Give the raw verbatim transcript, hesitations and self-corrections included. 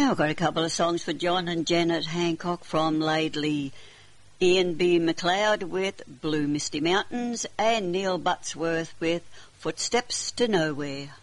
Now I've got a couple of songs for John and Janet Hancock from Laidley. Ian B. McLeod with Blue Misty Mountains and Neil Buttsworth with Footsteps to Nowhere.